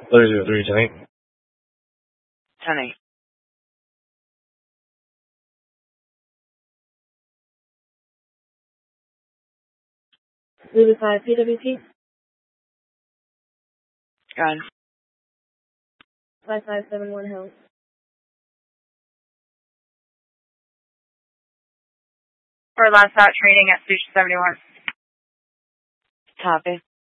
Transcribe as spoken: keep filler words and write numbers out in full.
three zero three, ten eight. ten eight. Lulu five, P W T. Gun. five five seven one Hill. For last out training at Station seventy-one. Copy.